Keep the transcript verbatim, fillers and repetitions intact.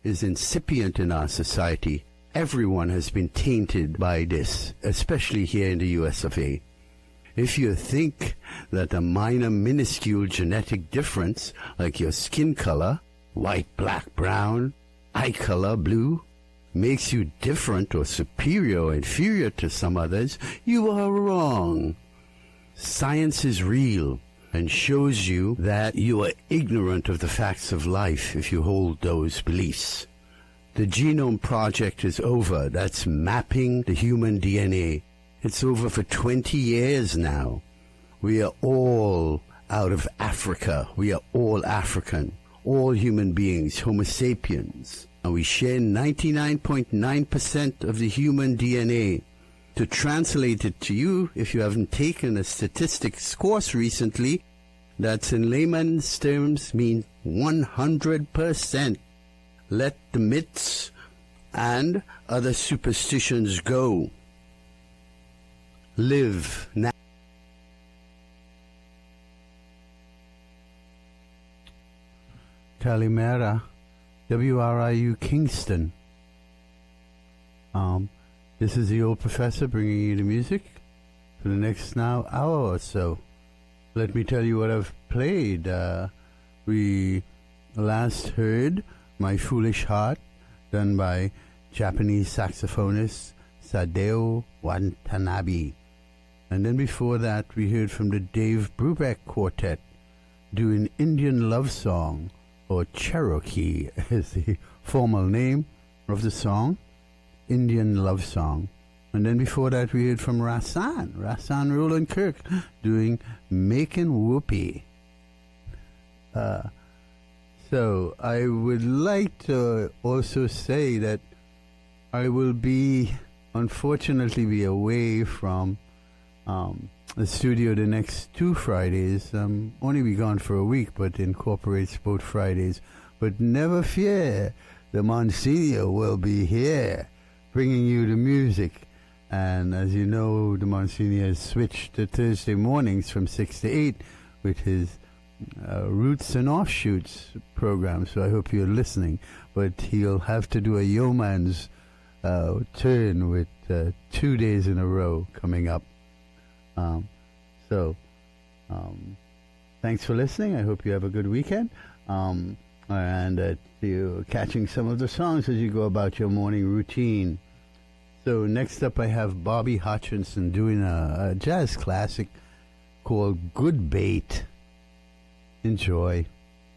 is incipient in our society. Everyone has been tainted by this, especially here in the U S of A. If you think that a minor, minuscule genetic difference, like your skin color, white, black, brown, eye color, blue, makes you different or superior or inferior to some others, you are wrong. Science is real and shows you that you are ignorant of the facts of life if you hold those beliefs. The Genome Project is over. That's mapping the human D N A. It's over for twenty years now. We are all out of Africa. We are all African. All human beings, Homo sapiens. And we share ninety-nine point nine percent of the human D N A. To translate it to you, if you haven't taken a statistics course recently, that's in layman's terms mean one hundred percent. Let the myths and other superstitions go. Live now. Kalimera, W R I U Kingston. Um, this is the old professor bringing you the music for the next now hour or so. Let me tell you what I've played. Uh, we last heard My Foolish Heart, done by Japanese saxophonist Sadao Watanabe. And then before that, we heard from the Dave Brubeck Quartet doing Indian Love Song, or Cherokee is the formal name of the song, Indian Love Song. And then before that, we heard from Rasan, Rasan Roland Kirk, doing Making Whoopee. Uh, so I would like to also say that I will be, unfortunately, be away from um, the studio the next two Fridays. Um, only be gone for a week, but incorporates both Fridays. But never fear, the Monsignor will be here, bringing you the music. And as you know, the Monsignor has switched to Thursday mornings from six to eight with his uh, Roots and Offshoots program. So I hope you're listening. But he'll have to do a yeoman's uh, turn with uh, two days in a row coming up. Um, so, um, thanks for listening. I hope you have a good weekend. Um, and that you're catching some of the songs as you go about your morning routine. So next up I have Bobby Hutchinson doing a, a jazz classic called Good Bait. Enjoy.